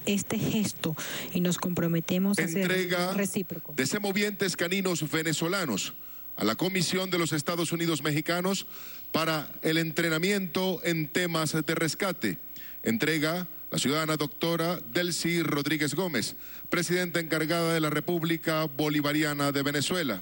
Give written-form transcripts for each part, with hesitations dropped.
este gesto y nos comprometemos a ser recíprocos. De semovientes caninos venezolanos a la Comisión de los Estados Unidos Mexicanos para el entrenamiento en temas de rescate. Entrega la ciudadana doctora Delcy Rodríguez Gómez, presidenta encargada de la República Bolivariana de Venezuela,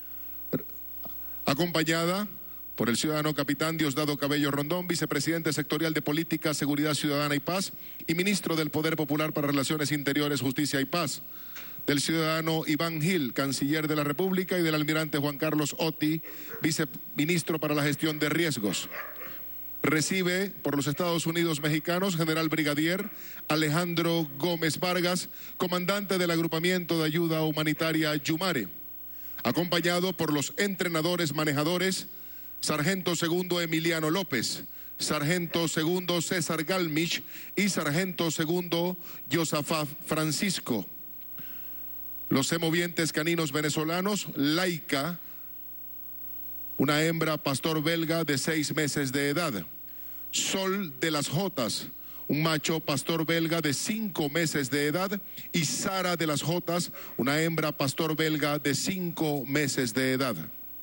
acompañada por el ciudadano capitán Diosdado Cabello Rondón, vicepresidente sectorial de Política, Seguridad Ciudadana y Paz y ministro del Poder Popular para Relaciones Interiores, Justicia y Paz, del ciudadano Iván Gil, canciller de la República, y del almirante Juan Carlos Otti, viceministro para la gestión de riesgos. Recibe por los Estados Unidos Mexicanos general brigadier Alejandro Gómez Vargas, comandante del agrupamiento de ayuda humanitaria Yumare, acompañado por los entrenadores manejadores sargento segundo Emiliano López, sargento segundo César Galmich y sargento segundo Josafat Francisco. Los semovientes caninos venezolanos, Laika, una hembra pastor belga de 6 meses de edad. Sol de las Jotas, un macho pastor belga de 5 meses de edad. Y Sara de las Jotas, una hembra pastor belga de 5 meses de edad.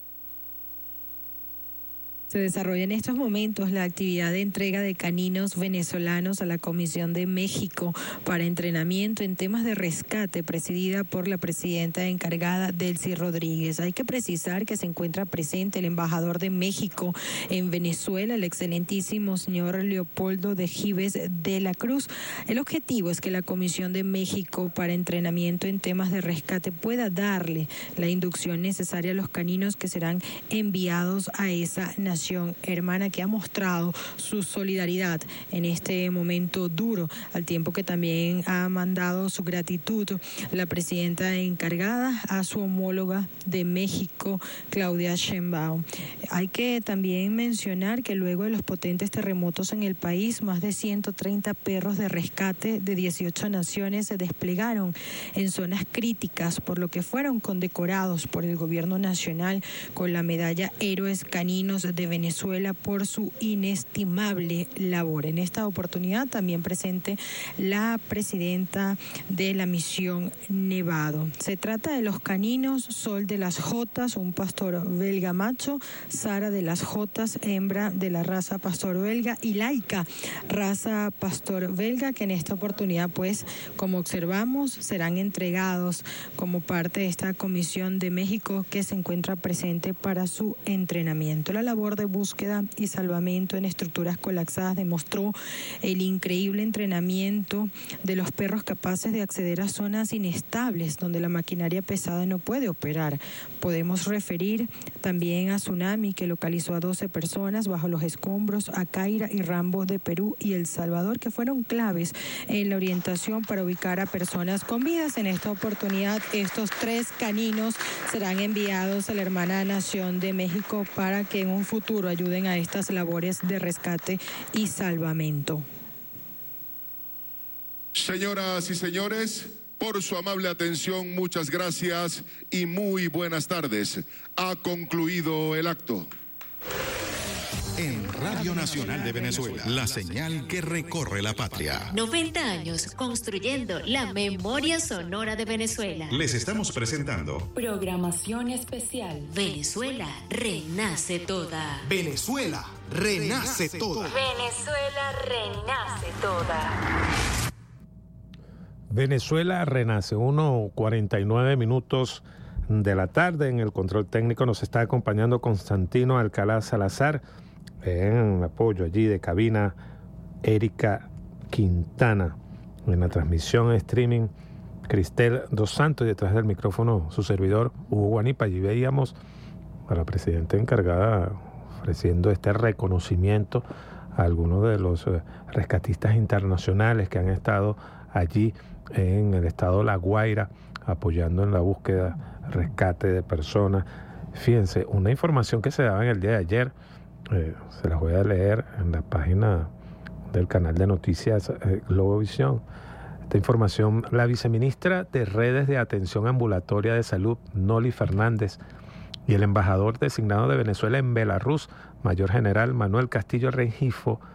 Se desarrolla en estos momentos la actividad de entrega de caninos venezolanos a la Comisión de México para entrenamiento en temas de rescate, presidida por la presidenta encargada Delcy Rodríguez. Hay que precisar que se encuentra presente el embajador de México en Venezuela, el excelentísimo señor Leopoldo de Gives de la Cruz. El objetivo es que la Comisión de México para entrenamiento en temas de rescate pueda darle la inducción necesaria a los caninos que serán enviados a esa nación hermana, que ha mostrado su solidaridad en este momento duro, al tiempo que también ha mandado su gratitud la presidenta encargada a su homóloga de México, Claudia Sheinbaum. Hay que también mencionar que luego de los potentes terremotos en el país, más de 130 perros de rescate de 18 naciones se desplegaron en zonas críticas, por lo que fueron condecorados por el gobierno nacional con la medalla Héroes Caninos de Venezuela por su inestimable labor. En esta oportunidad también presente la presidenta de la misión Nevado. Se trata de los caninos Sol de las Jotas, un pastor belga macho, Sara de las Jotas, hembra de la raza pastor belga, y Laika, raza pastor belga, que en esta oportunidad, pues, como observamos, serán entregados como parte de esta Comisión de México que se encuentra presente para su entrenamiento. La labor de búsqueda y salvamento en estructuras colapsadas demostró el increíble entrenamiento de los perros capaces de acceder a zonas inestables donde la maquinaria pesada no puede operar. Podemos referir también a Tsunami, que localizó a 12 personas bajo los escombros, a Caira y Rambo de Perú y El Salvador, que fueron claves en la orientación para ubicar a personas con vidas. En esta oportunidad, estos 3 caninos serán enviados a la hermana nación de México para que en un futuro ayuden a estas labores de rescate y salvamento. Señoras y señores, por su amable atención, muchas gracias y muy buenas tardes. Ha concluido el acto. En Radio Nacional de Venezuela, la señal que recorre la patria. 90 años construyendo la memoria sonora de Venezuela. Les estamos presentando programación especial. Venezuela renace toda. Venezuela renace toda. Venezuela renace toda. Venezuela renace, 1:49 de la tarde. En el control técnico nos está acompañando Constantino Alcalá Salazar. En apoyo allí de cabina, Erika Quintana. En la transmisión streaming, Cristel Dos Santos, y detrás del micrófono su servidor Hugo Guanipa. Allí veíamos a la presidenta encargada ofreciendo este reconocimiento a algunos de los rescatistas internacionales que han estado allí en el estado La Guaira apoyando en la búsqueda, rescate de personas. Fíjense, una información que se daba en el día de ayer, se las voy a leer en la página del canal de noticias Globovisión. Esta información, la viceministra de Redes de Atención Ambulatoria de Salud, Noli Fernández, y el embajador designado de Venezuela en Belarus, Mayor General Manuel Castillo Rengifo,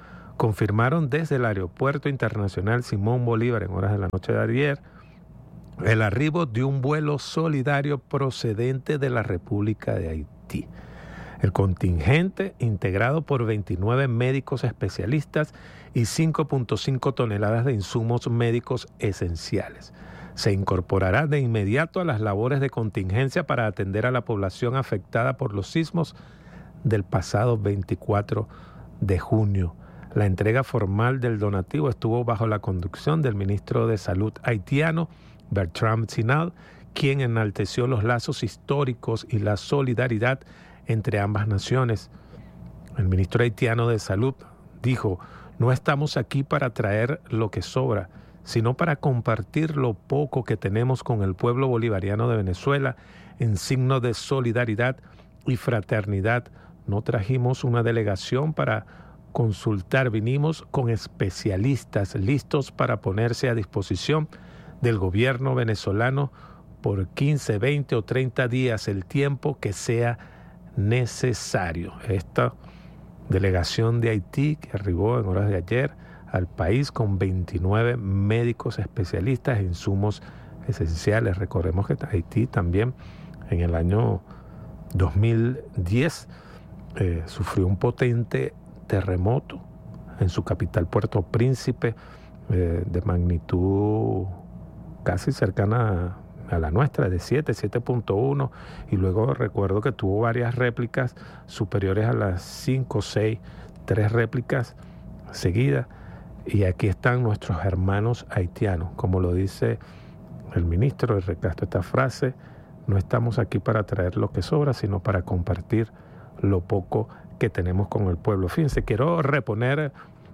confirmaron desde el Aeropuerto Internacional Simón Bolívar en horas de la noche de ayer el arribo de un vuelo solidario procedente de la República de Haití. El contingente, integrado por 29 médicos especialistas y 5.5 toneladas de insumos médicos esenciales, se incorporará de inmediato a las labores de contingencia para atender a la población afectada por los sismos del pasado 24 de junio. La entrega formal del donativo estuvo bajo la conducción del ministro de Salud haitiano, Bertrand Sinal, quien enalteció los lazos históricos y la solidaridad entre ambas naciones. El ministro haitiano de Salud dijo: no estamos aquí para traer lo que sobra, sino para compartir lo poco que tenemos con el pueblo bolivariano de Venezuela en signo de solidaridad y fraternidad. No trajimos una delegación para consultar, vinimos con especialistas listos para ponerse a disposición del gobierno venezolano por 15, 20 o 30 días, el tiempo que sea necesario. Esta delegación de Haití que arribó en horas de ayer al país con 29 médicos especialistas e insumos esenciales. Recordemos que Haití también en el año 2010 sufrió un potente terremoto en su capital Puerto Príncipe de magnitud casi cercana a la nuestra, de 7.1, y luego recuerdo que tuvo varias réplicas superiores a las 5, 6, 3 réplicas seguidas, y aquí están nuestros hermanos haitianos, como lo dice el ministro, recastó esta frase: no estamos aquí para traer lo que sobra, sino para compartir lo poco que tenemos con el pueblo. Fíjense, quiero reponer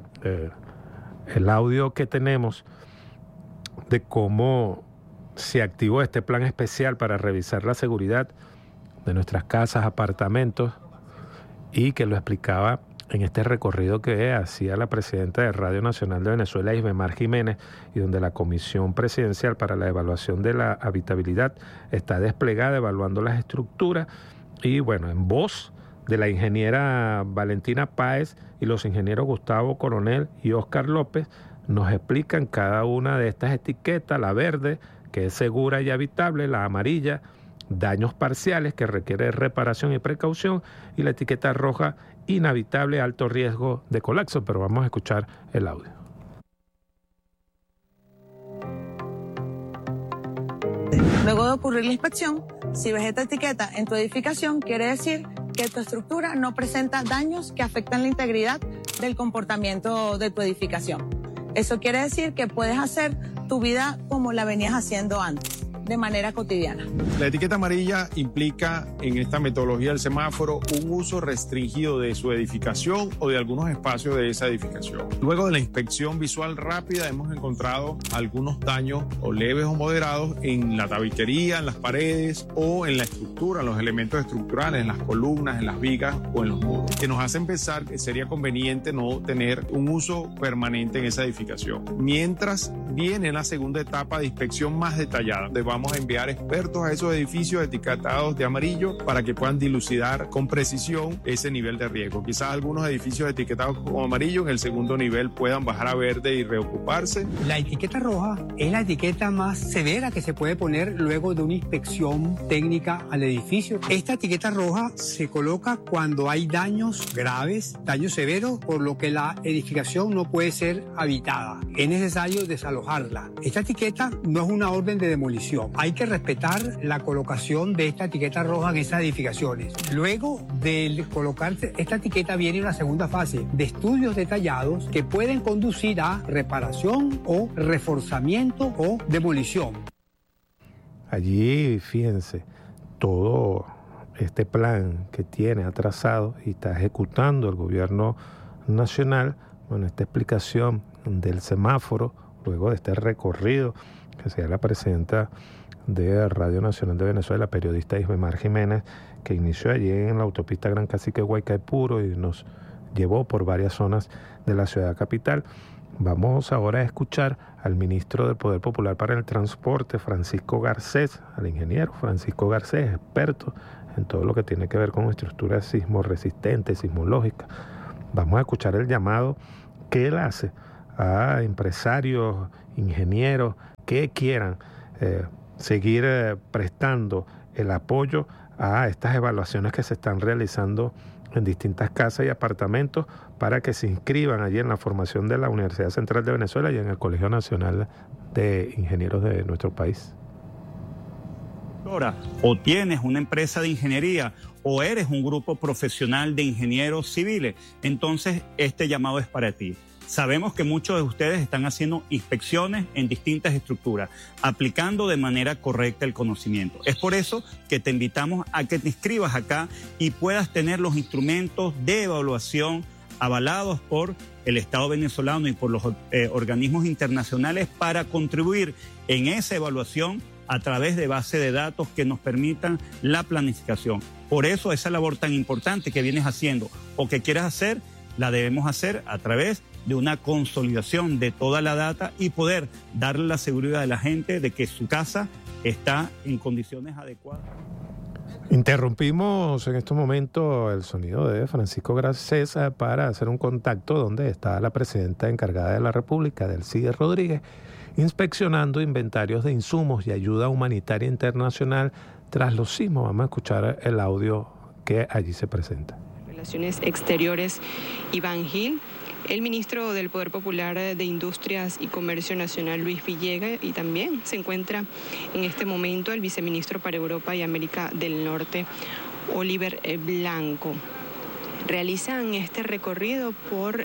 el audio que tenemos de cómo se activó este plan especial para revisar la seguridad de nuestras casas, apartamentos, y que lo explicaba en este recorrido que hacía la presidenta de Radio Nacional de Venezuela, Isbemar Jiménez, y donde la Comisión Presidencial para la Evaluación de la Habitabilidad está desplegada evaluando las estructuras, y bueno, en voz de la ingeniera Valentina Páez y los ingenieros Gustavo Coronel y Óscar López, nos explican cada una de estas etiquetas: la verde, que es segura y habitable; la amarilla, daños parciales, que requiere reparación y precaución; y la etiqueta roja, inhabitable, alto riesgo de colapso. Pero vamos a escuchar el audio. Luego de ocurrir la inspección, si ves esta etiqueta en tu edificación, quiere decir que tu estructura no presenta daños que afectan la integridad del comportamiento de tu edificación. Eso quiere decir que puedes hacer tu vida como la venías haciendo antes, de manera cotidiana. La etiqueta amarilla implica en esta metodología del semáforo un uso restringido de su edificación o de algunos espacios de esa edificación. Luego de la inspección visual rápida hemos encontrado algunos daños o leves o moderados en la tabiquería, en las paredes o en la estructura, en los elementos estructurales, en las columnas, en las vigas o en los muros, que nos hacen pensar que sería conveniente no tener un uso permanente en esa edificación. Mientras viene la segunda etapa de inspección más detallada, donde vamos a enviar expertos a esos edificios etiquetados de amarillo para que puedan dilucidar con precisión ese nivel de riesgo. Quizás algunos edificios etiquetados como amarillo en el segundo nivel puedan bajar a verde y reocuparse. La etiqueta roja es la etiqueta más severa que se puede poner luego de una inspección técnica al edificio. Esta etiqueta roja se coloca cuando hay daños graves, daños severos, por lo que la edificación no puede ser habitada. Es necesario desalojarla. Esta etiqueta no es una orden de demolición. Hay que respetar la colocación de esta etiqueta roja en esas edificaciones. Luego de colocar esta etiqueta viene una segunda fase de estudios detallados que pueden conducir a reparación o reforzamiento o demolición. Allí, fíjense, todo este plan que tiene atrasado y está ejecutando el gobierno nacional, bueno, esta explicación del semáforo, luego de este recorrido que sea la presidenta de Radio Nacional de Venezuela, periodista Isbemar Jiménez, que inició allí en la autopista Gran Cacique Guaycaipuro y nos llevó por varias zonas de la ciudad capital. Vamos ahora a escuchar al ministro del Poder Popular para el Transporte, Francisco Garcés, al ingeniero Francisco Garcés, experto en todo lo que tiene que ver con estructuras sismorresistentes, sismológicas. Vamos a escuchar el llamado que él hace a empresarios, ingenieros que quieran seguir prestando el apoyo a estas evaluaciones que se están realizando en distintas casas y apartamentos para que se inscriban allí en la formación de la Universidad Central de Venezuela y en el Colegio Nacional de Ingenieros de nuestro país. O tienes una empresa de ingeniería o eres un grupo profesional de ingenieros civiles, entonces este llamado es para ti. Sabemos que muchos de ustedes están haciendo inspecciones en distintas estructuras, aplicando de manera correcta el conocimiento. Es por eso que te invitamos a que te inscribas acá y puedas tener los instrumentos de evaluación avalados por el Estado venezolano y por los organismos internacionales para contribuir en esa evaluación a través de bases de datos que nos permitan la planificación. Por eso esa labor tan importante que vienes haciendo o que quieras hacer, la debemos hacer a través de una consolidación de toda la data y poder darle la seguridad a la gente de que su casa está en condiciones adecuadas. Interrumpimos en estos momentos el sonido de Francisco Garcés para hacer un contacto donde está la presidenta encargada de la República, Delcy Rodríguez, inspeccionando inventarios de insumos y ayuda humanitaria internacional tras los sismos. Vamos a escuchar el audio que allí se presenta. Relaciones Exteriores, Iván Gil, el ministro del Poder Popular de Industrias y Comercio Nacional, Luis Villegas, y también se encuentra en este momento el viceministro para Europa y América del Norte, Oliver Blanco. Realizan este recorrido por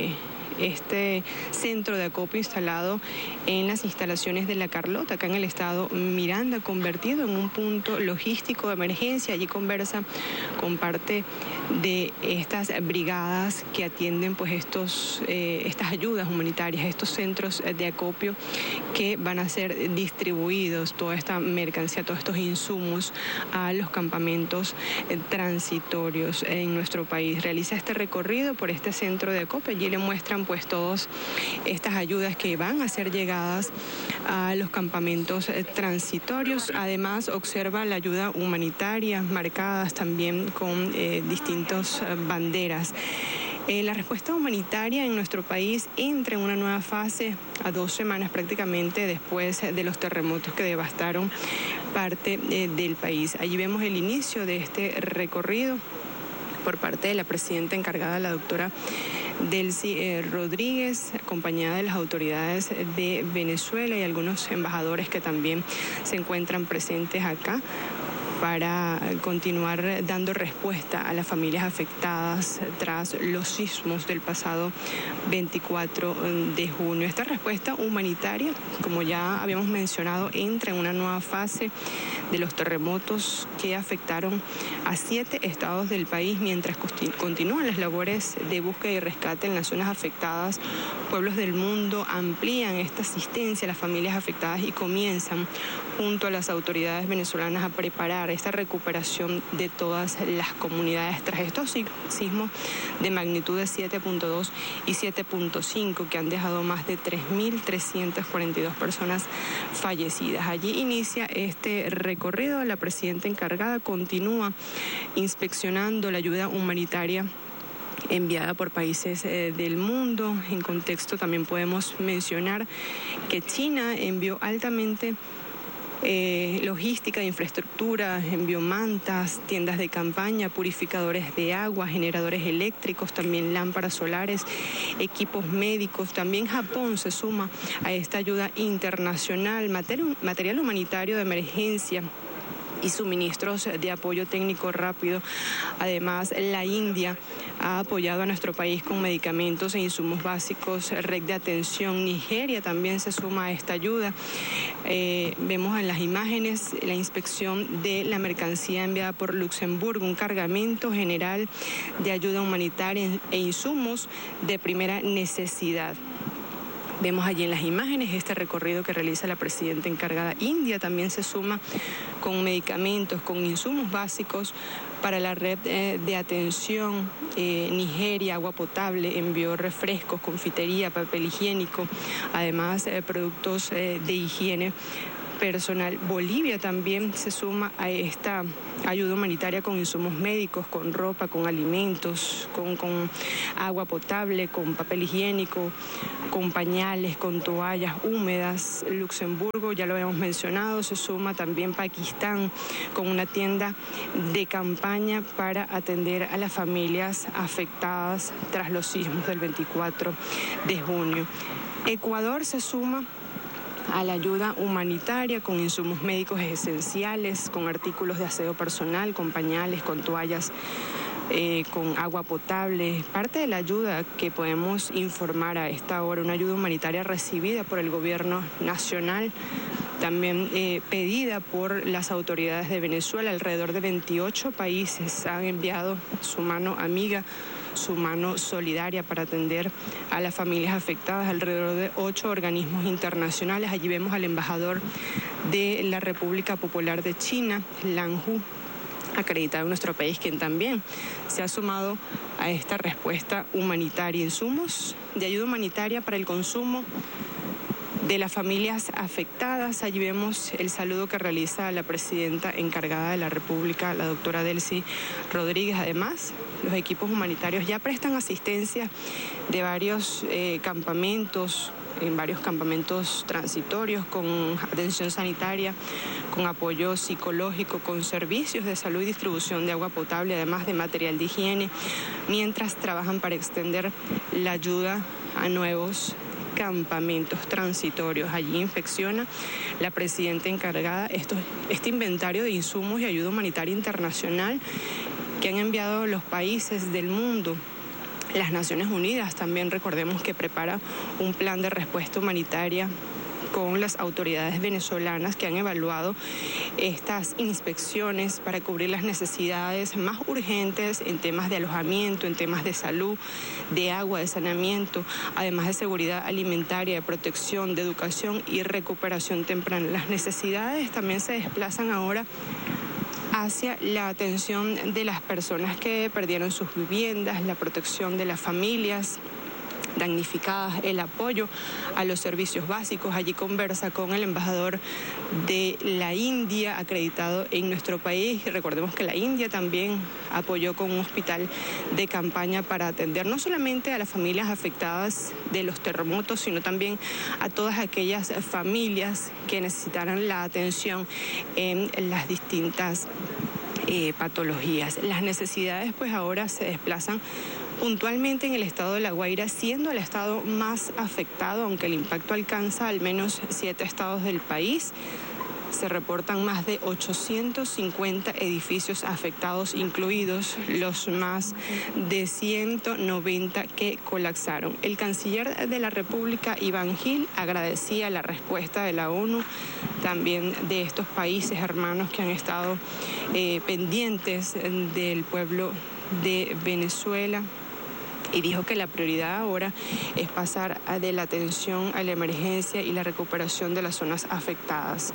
este centro de acopio instalado en las instalaciones de La Carlota, acá en el estado Miranda, convertido en un punto logístico de emergencia. Allí conversa con parte de estas brigadas que atienden pues estas ayudas humanitarias, estos centros de acopio que van a ser distribuidos, toda esta mercancía, todos estos insumos a los campamentos transitorios en nuestro país. Realiza este recorrido por este centro de acopio. Allí le muestran pues todas estas ayudas que van a ser llegadas a los campamentos transitorios. Además observa la ayuda humanitaria marcadas también con distintas banderas. La respuesta humanitaria en nuestro país entra en una nueva fase a 2 semanas prácticamente después de los terremotos que devastaron parte del país. Allí vemos el inicio de este recorrido por parte de la presidenta encargada, la doctora Delcy Rodríguez, acompañada de las autoridades de Venezuela y algunos embajadores que también se encuentran presentes acá para continuar dando respuesta a las familias afectadas tras los sismos del pasado 24 de junio. Esta respuesta humanitaria, como ya habíamos mencionado, entra en una nueva fase de los terremotos que afectaron a 7 estados del país, mientras continúan las labores de búsqueda y rescate en las zonas afectadas. Pueblos del mundo amplían esta asistencia a las familias afectadas y comienzan junto a las autoridades venezolanas a preparar esta recuperación de todas las comunidades tras estos sismos de magnitud de 7.2 y 7.5 que han dejado más de 3.342 personas fallecidas. Allí inicia este recorrido. La presidenta encargada continúa inspeccionando la ayuda humanitaria enviada por países del mundo. En contexto también podemos mencionar que China envió altamente logística de infraestructura, envió mantas, tiendas de campaña, purificadores de agua, generadores eléctricos, también lámparas solares, equipos médicos. También Japón se suma a esta ayuda internacional, material humanitario de emergencia y suministros de apoyo técnico rápido. Además, la India ha apoyado a nuestro país con medicamentos e insumos básicos, red de atención. Nigeria también se suma a esta ayuda. Vemos en las imágenes la inspección de la mercancía enviada por Luxemburgo, un cargamento general de ayuda humanitaria e insumos de primera necesidad. Vemos allí en las imágenes este recorrido que realiza la presidenta encargada. India también se suma con medicamentos, con insumos básicos para la red de atención. Nigeria, agua potable, envió refrescos, confitería, papel higiénico, además productos de higiene personal. Bolivia también se suma a esta ayuda humanitaria con insumos médicos, con ropa, con alimentos, con agua potable, con papel higiénico, con pañales, con toallas húmedas. Luxemburgo, ya lo habíamos mencionado, se suma también Pakistán con una tienda de campaña para atender a las familias afectadas tras los sismos del 24 de junio. Ecuador se suma a la ayuda humanitaria con insumos médicos esenciales, con artículos de aseo personal, con pañales, con toallas, con agua potable. Parte de la ayuda que podemos informar a esta hora, una ayuda humanitaria recibida por el gobierno nacional, también pedida por las autoridades de Venezuela. Alrededor de 28 países han enviado su mano amiga, su mano solidaria para atender a las familias afectadas, alrededor de 8 organismos internacionales. Allí vemos al embajador de la República Popular de China, Lan Hu, acreditado en nuestro país, quien también se ha sumado a esta respuesta humanitaria. Insumos de ayuda humanitaria para el consumo de las familias afectadas. Allí vemos el saludo que realiza la presidenta encargada de la República, la doctora Delcy Rodríguez. Además, los equipos humanitarios ya prestan asistencia de varios campamentos, en varios campamentos transitorios, con atención sanitaria, con apoyo psicológico, con servicios de salud y distribución de agua potable, además de material de higiene, mientras trabajan para extender la ayuda a nuevos campamentos transitorios. Allí inspecciona la presidenta encargada este inventario de insumos y ayuda humanitaria internacional que han enviado los países del mundo. Las Naciones Unidas también, recordemos que prepara un plan de respuesta humanitaria con las autoridades venezolanas que han evaluado estas inspecciones para cubrir las necesidades más urgentes en temas de alojamiento, en temas de salud, de agua, de saneamiento, además de seguridad alimentaria, de protección, de educación y recuperación temprana. Las necesidades también se desplazan ahora hacia la atención de las personas que perdieron sus viviendas, la protección de las familias damnificadas, el apoyo a los servicios básicos. Allí conversa con el embajador de la India acreditado en nuestro país. Y recordemos que la India también apoyó con un hospital de campaña para atender no solamente a las familias afectadas de los terremotos, sino también a todas aquellas familias que necesitaran la atención en las distintas patologías. Las necesidades pues ahora se desplazan puntualmente en el estado de La Guaira, siendo el estado más afectado, aunque el impacto alcanza al menos 7 estados del país. Se reportan más de 850 edificios afectados, incluidos los más de 190 que colapsaron. El canciller de la República, Iván Gil, agradecía la respuesta de la ONU, también de estos países hermanos que han estado pendientes del pueblo de Venezuela, y dijo que la prioridad ahora es pasar de la atención a la emergencia y la recuperación de las zonas afectadas.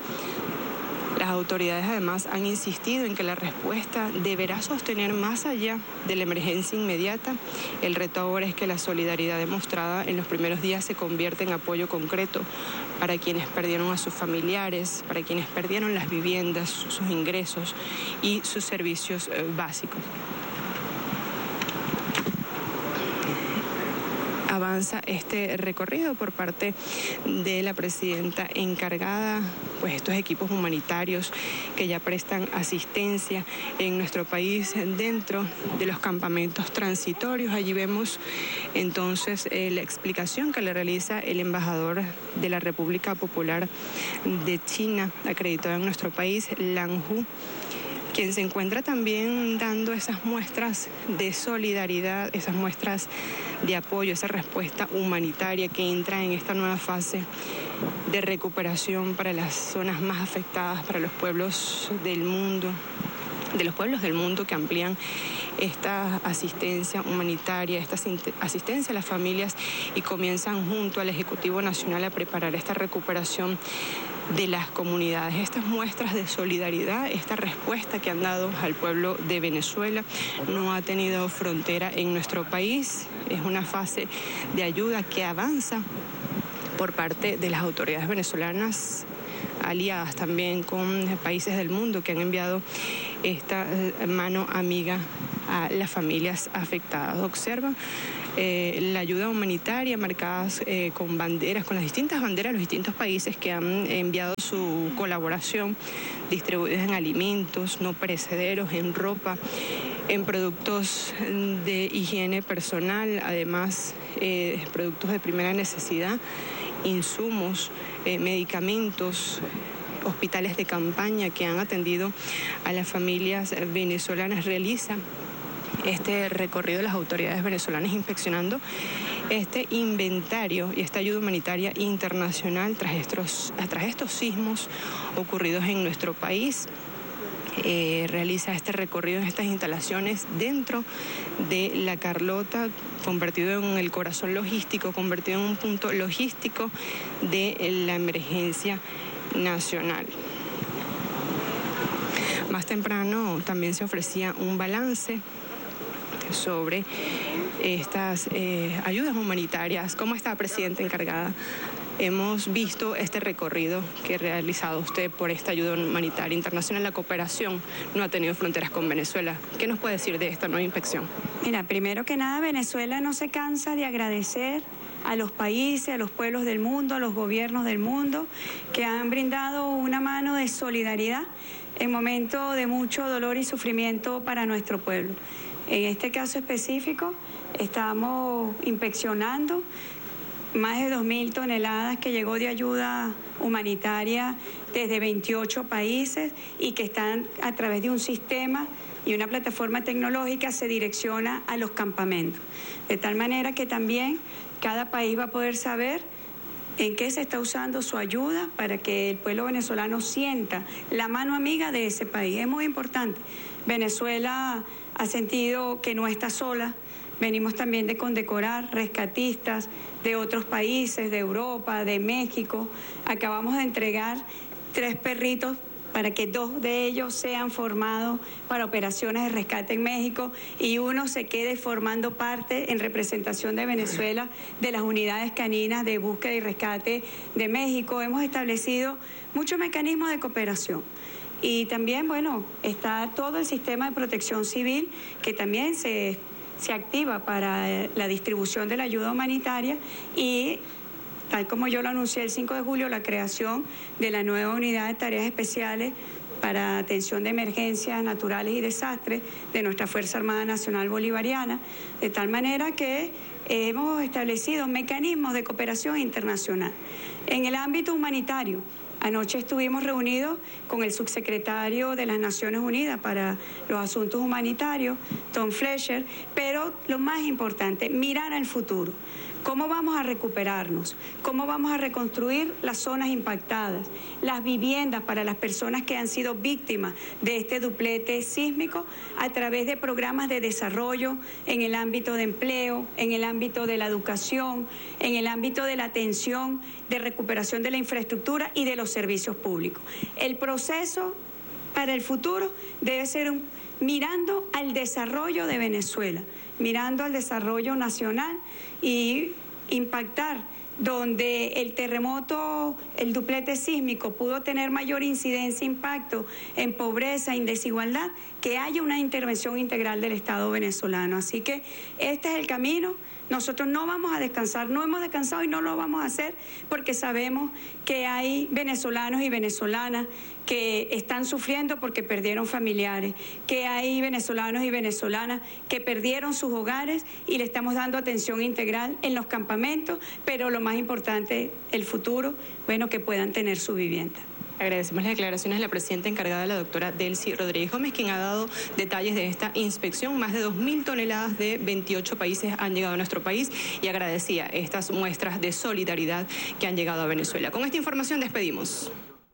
Las autoridades además han insistido en que la respuesta deberá sostener más allá de la emergencia inmediata. El reto ahora es que la solidaridad demostrada en los primeros días se convierta en apoyo concreto para quienes perdieron a sus familiares, para quienes perdieron las viviendas, sus ingresos y sus servicios básicos. Avanza este recorrido por parte de la presidenta encargada, pues estos equipos humanitarios que ya prestan asistencia en nuestro país dentro de los campamentos transitorios. Allí vemos entonces la explicación que le realiza el embajador de la República Popular de China, acreditado en nuestro país, Lan Hu, quien se encuentra también dando esas muestras de solidaridad, esas muestras de apoyo, esa respuesta humanitaria que entra en esta nueva fase de recuperación para las zonas más afectadas, para los pueblos del mundo, de los pueblos del mundo que amplían esta asistencia humanitaria, esta asistencia a las familias y comienzan junto al Ejecutivo Nacional a preparar esta recuperación de las comunidades. Estas muestras de solidaridad, esta respuesta que han dado al pueblo de Venezuela no ha tenido frontera en nuestro país. Es una fase de ayuda que avanza por parte de las autoridades venezolanas aliadas también con países del mundo que han enviado esta mano amiga a las familias afectadas. Observan la ayuda humanitaria marcadas con banderas, con las distintas banderas de los distintos países que han enviado su colaboración, distribuidas en alimentos no perecederos, en ropa, en productos de higiene personal, además productos de primera necesidad, insumos, medicamentos, hospitales de campaña que han atendido a las familias venezolanas. Realiza este recorrido de las autoridades venezolanas inspeccionando este inventario y esta ayuda humanitaria internacional tras estos sismos ocurridos en nuestro país. Realiza este recorrido en estas instalaciones dentro de La Carlota, convertido en el corazón logístico, convertido en un punto logístico de la emergencia nacional. Más temprano también se ofrecía un balance sobre estas ayudas humanitarias. ¿Cómo está, presidenta encargada? Hemos visto este recorrido que ha realizado usted por esta ayuda humanitaria internacional. La cooperación no ha tenido fronteras con Venezuela. ¿Qué nos puede decir de esta nueva inspección? Mira, primero que nada, Venezuela no se cansa de agradecer a los países, a los pueblos del mundo, a los gobiernos del mundo, que han brindado una mano de solidaridad en momentos de mucho dolor y sufrimiento para nuestro pueblo. En este caso específico, estamos inspeccionando más de 2.000 toneladas que llegó de ayuda humanitaria desde 28 países y que están a través de un sistema y una plataforma tecnológica se direcciona a los campamentos. De tal manera que también cada país va a poder saber en qué se está usando su ayuda para que el pueblo venezolano sienta la mano amiga de ese país. Es muy importante. Venezuela ha sentido que no está sola. Venimos también de condecorar rescatistas de otros países, de Europa, de México. Acabamos de entregar 3 perritos para que 2 de ellos sean formados para operaciones de rescate en México y uno se quede formando parte en representación de Venezuela de las unidades caninas de búsqueda y rescate de México. Hemos establecido muchos mecanismos de cooperación. Y también, bueno, está todo el sistema de protección civil que también se activa para la distribución de la ayuda humanitaria y, tal como yo lo anuncié el 5 de julio, la creación de la nueva unidad de tareas especiales para atención de emergencias naturales y desastres de nuestra Fuerza Armada Nacional Bolivariana, de tal manera que hemos establecido mecanismos de cooperación internacional. En el ámbito humanitario, anoche estuvimos reunidos con el subsecretario de las Naciones Unidas para los Asuntos Humanitarios, Tom Fletcher, pero lo más importante, mirar al futuro. ¿Cómo vamos a recuperarnos? ¿Cómo vamos a reconstruir las zonas impactadas? Las viviendas para las personas que han sido víctimas de este duplete sísmico a través de programas de desarrollo en el ámbito de empleo, en el ámbito de la educación, en el ámbito de la atención, de recuperación de la infraestructura y de los servicios públicos. El proceso para el futuro debe ser mirando al desarrollo de Venezuela, mirando al desarrollo nacional y impactar donde el terremoto, el duplete sísmico pudo tener mayor incidencia e impacto en pobreza, en desigualdad, que haya una intervención integral del Estado venezolano. Así que este es el camino. Nosotros no vamos a descansar, no hemos descansado y no lo vamos a hacer porque sabemos que hay venezolanos y venezolanas que están sufriendo porque perdieron familiares, que hay venezolanos y venezolanas que perdieron sus hogares y le estamos dando atención integral en los campamentos, pero lo más importante, el futuro, bueno, que puedan tener su vivienda. Agradecemos las declaraciones de la presidenta encargada, la doctora Delcy Rodríguez Gómez, quien ha dado detalles de esta inspección. Más de 2.000 toneladas de 28 países han llegado a nuestro país y agradecía estas muestras de solidaridad que han llegado a Venezuela. Con esta información despedimos.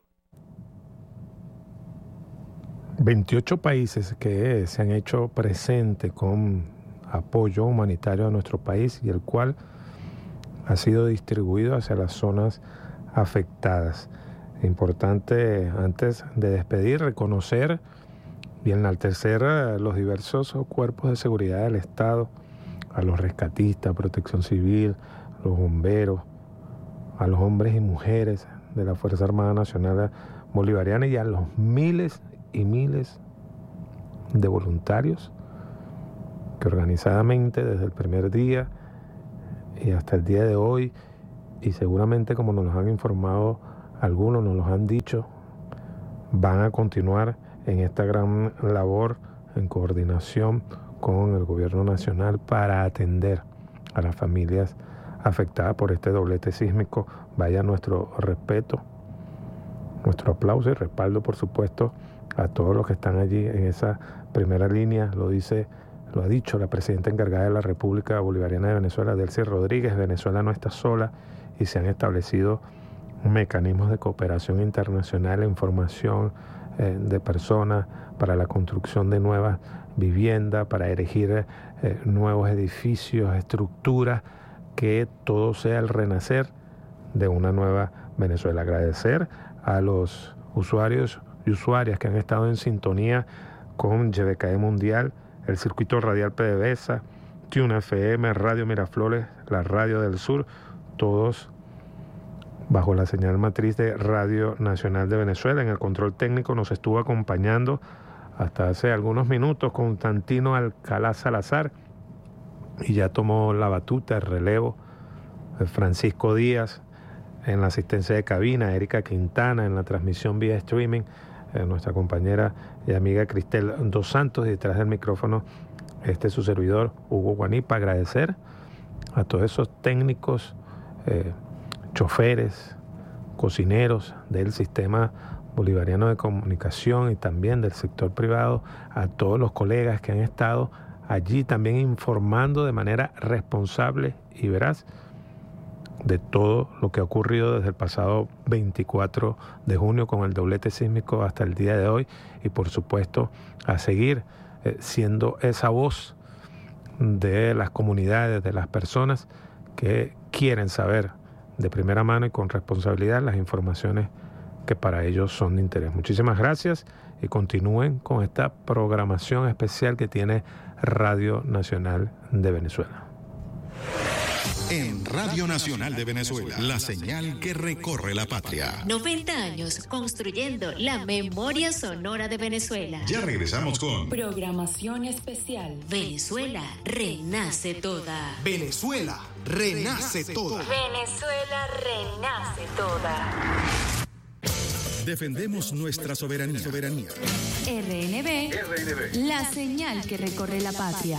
28 países que se han hecho presentes con apoyo humanitario a nuestro país y el cual ha sido distribuido hacia las zonas afectadas. Importante, antes de despedir, reconocer y enaltecer a los diversos cuerpos de seguridad del Estado, a los rescatistas, protección civil, a los bomberos, a los hombres y mujeres de la Fuerza Armada Nacional Bolivariana y a los miles y miles de voluntarios que organizadamente desde el primer día y hasta el día de hoy, y seguramente como nos lo han informado algunos, nos lo han dicho, van a continuar en esta gran labor en coordinación con el gobierno nacional para atender a las familias afectadas por este doblete sísmico. Vaya nuestro respeto, nuestro aplauso y respaldo, por supuesto, a todos los que están allí en esa primera línea. Lo ha dicho la presidenta encargada de la República Bolivariana de Venezuela, Delcy Rodríguez. Venezuela no está sola y se han establecido mecanismos de cooperación internacional en formación de personas para la construcción de nuevas viviendas, para erigir nuevos edificios, estructuras, que todo sea el renacer de una nueva Venezuela. Agradecer a los usuarios y usuarias que han estado en sintonía con YBKE Mundial, el Circuito Radial PDVSA, Tune FM, Radio Miraflores, la Radio del Sur, todos bajo la señal matriz de Radio Nacional de Venezuela. En el control técnico nos estuvo acompañando hasta hace algunos minutos Constantino Alcalá Salazar, y ya tomó la batuta, el relevo, Francisco Díaz en la asistencia de cabina, Erika Quintana en la transmisión vía streaming, nuestra compañera y amiga Cristel Dos Santos, y detrás del micrófono su servidor Hugo Guanipa. Agradecer a todos esos técnicos, choferes, cocineros del sistema bolivariano de comunicación y también del sector privado, a todos los colegas que han estado allí también informando de manera responsable y veraz de todo lo que ha ocurrido desde el pasado 24 de junio con el doblete sísmico hasta el día de hoy, y por supuesto a seguir siendo esa voz de las comunidades, de las personas que quieren saber de primera mano y con responsabilidad las informaciones que para ellos son de interés. Muchísimas gracias y continúen con esta programación especial que tiene Radio Nacional de Venezuela. En Radio Nacional de Venezuela, la señal que recorre la patria. 90 años construyendo la memoria sonora de Venezuela. Ya regresamos con programación especial. Venezuela renace toda. Venezuela renace toda. Venezuela renace toda. Defendemos nuestra soberanía. RNB, la señal que recorre la patria.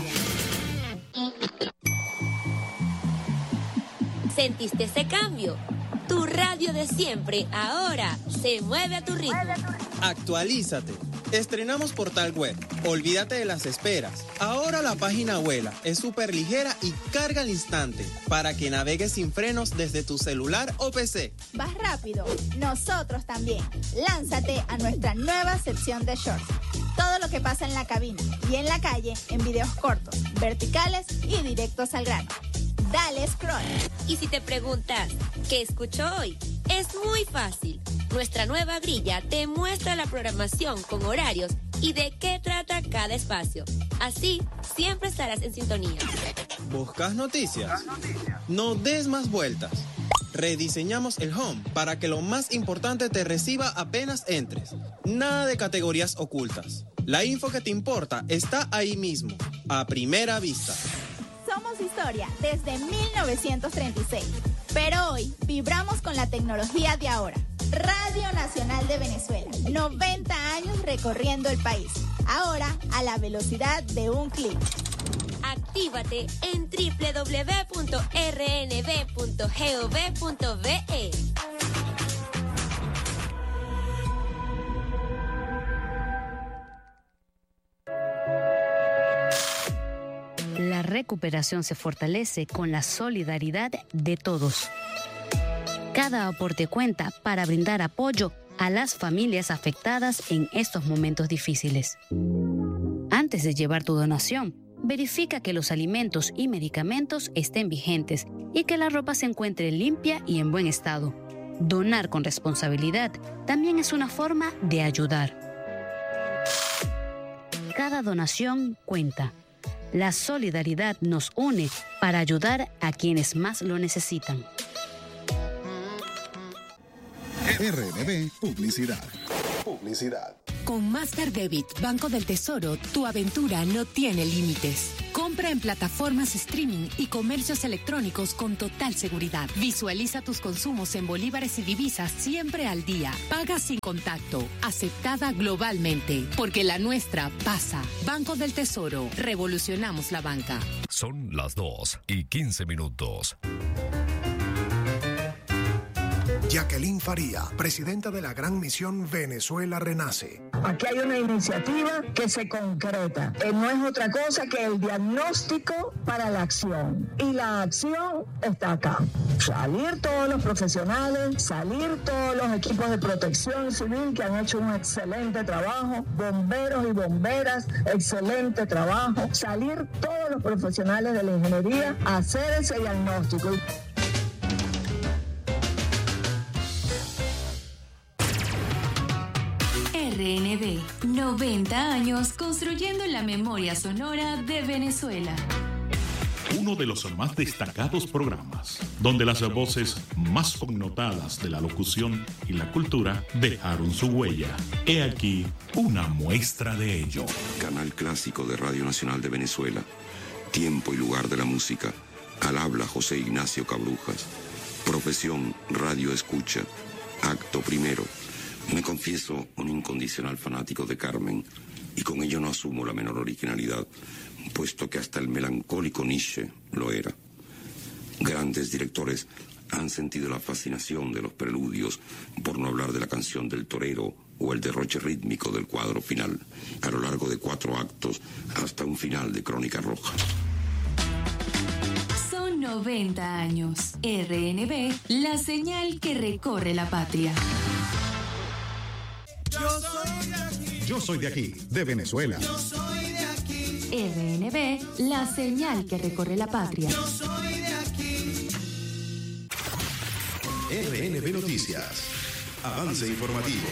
¿Sentiste ese cambio? Tu radio de siempre ahora se mueve a tu ritmo. Actualízate. Estrenamos portal web. Olvídate de las esperas. Ahora la página vuela, es súper ligera y carga al instante para que navegues sin frenos desde tu celular o PC. ¿Vas rápido? Nosotros también. Lánzate a nuestra nueva sección de shorts. Todo lo que pasa en la cabina y en la calle en videos cortos, verticales y directos al grano. Dale scroll. Y si te preguntas, ¿qué escucho hoy? Es muy fácil. Nuestra nueva grilla te muestra la programación con horarios y de qué trata cada espacio. Así, siempre estarás en sintonía. ¿Buscas noticias? No des más vueltas. Rediseñamos el home para que lo más importante te reciba apenas entres. Nada de categorías ocultas. La info que te importa está ahí mismo, a primera vista. Somos historia desde 1936, pero hoy vibramos con la tecnología de ahora. Radio Nacional de Venezuela, 90 años recorriendo el país, ahora a la velocidad de un clic. Actívate en www.rnb.gov.be. La recuperación se fortalece con la solidaridad de todos. Cada aporte cuenta para brindar apoyo a las familias afectadas en estos momentos difíciles. Antes de llevar tu donación, verifica que los alimentos y medicamentos estén vigentes y que la ropa se encuentre limpia y en buen estado. Donar con responsabilidad también es una forma de ayudar. Cada donación cuenta. La solidaridad nos une para ayudar a quienes más lo necesitan. RNB Publicidad. Con Master Debit Banco del Tesoro, tu aventura no tiene límites. Compra en plataformas streaming y comercios electrónicos con total seguridad. Visualiza tus consumos en bolívares y divisas siempre al día. Paga sin contacto. Aceptada globalmente. Porque la nuestra pasa. Banco del Tesoro. Revolucionamos la banca. Son las 2:15. Jacqueline Faría, presidenta de la Gran Misión Venezuela Renace. Aquí hay una iniciativa que se concreta. No es otra cosa que el diagnóstico para la acción. Y la acción está acá. Salir todos los profesionales, salir todos los equipos de protección civil que han hecho un excelente trabajo, bomberos y bomberas, excelente trabajo. Salir todos los profesionales de la ingeniería a hacer ese diagnóstico. RNB, 90 años construyendo la memoria sonora de Venezuela. Uno de los más destacados programas, donde las voces más connotadas de la locución y la cultura dejaron su huella. He aquí una muestra de ello. Canal clásico de Radio Nacional de Venezuela. Tiempo y lugar de la música. Al habla José Ignacio Cabrujas. Profesión, radio escucha. Acto primero. Me confieso un incondicional fanático de Carmen y con ello no asumo la menor originalidad, puesto que hasta el melancólico Nietzsche lo era. Grandes directores han sentido la fascinación de los preludios, por no hablar de la canción del torero o el derroche rítmico del cuadro final, a lo largo de 4 actos hasta un final de Crónica Roja. Son 90 años. RNB, la señal que recorre la patria. Yo soy de aquí, de Venezuela. Yo soy de aquí. RNB, la señal que recorre la patria. Yo soy de aquí. RNB Noticias. Avance informativo.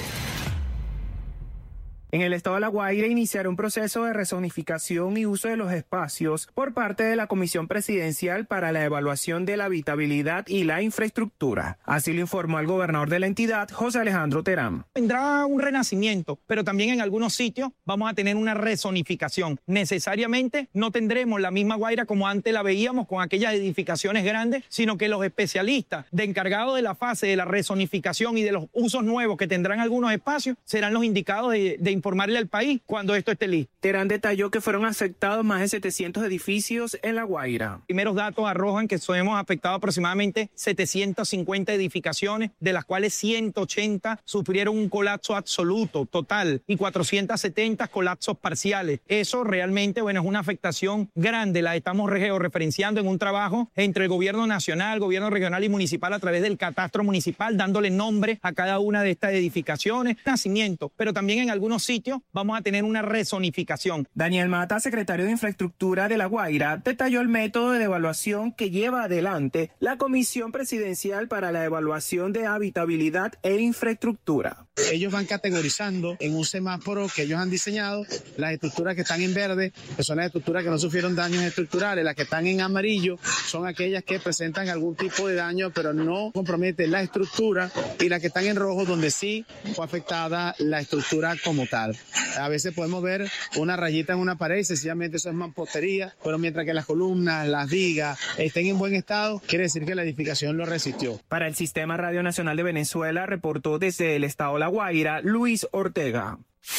En el estado de La Guaira iniciará un proceso de rezonificación y uso de los espacios por parte de la Comisión Presidencial para la Evaluación de la Habitabilidad y la Infraestructura. Así lo informó el gobernador de la entidad, José Alejandro Terán. Vendrá un renacimiento, pero también en algunos sitios vamos a tener una rezonificación. Necesariamente no tendremos la misma Guaira como antes la veíamos con aquellas edificaciones grandes, sino que los especialistas encargados de la fase de la rezonificación y de los usos nuevos que tendrán algunos espacios serán los indicados de informarle al país cuando esto esté listo. Terán detalló que fueron afectados más de 700 edificios en La Guaira. Primeros datos arrojan que hemos afectado aproximadamente 750 edificaciones, de las cuales 180 sufrieron un colapso absoluto, total, y 470 colapsos parciales. Eso realmente, es una afectación grande. La estamos georreferenciando en un trabajo entre el gobierno nacional, gobierno regional y municipal a través del catastro municipal, dándole nombre a cada una de estas edificaciones. Nacimiento, pero también en algunos sitios vamos a tener una rezonificación. Daniel Mata, secretario de Infraestructura de La Guaira, detalló el método de evaluación que lleva adelante la Comisión Presidencial para la Evaluación de Habitabilidad e Infraestructura. Ellos van categorizando en un semáforo que ellos han diseñado las estructuras que están en verde, que son las estructuras que no sufrieron daños estructurales. Las que están en amarillo son aquellas que presentan algún tipo de daño, pero no comprometen la estructura, y las que están en rojo, donde sí fue afectada la estructura como tal. A veces podemos ver una rayita en una pared y sencillamente eso es mampostería, pero mientras que las columnas, las vigas estén en buen estado, quiere decir que la edificación lo resistió. Para el Sistema Radio Nacional de Venezuela, reportó desde el estado La Guaira, Luis Ortega.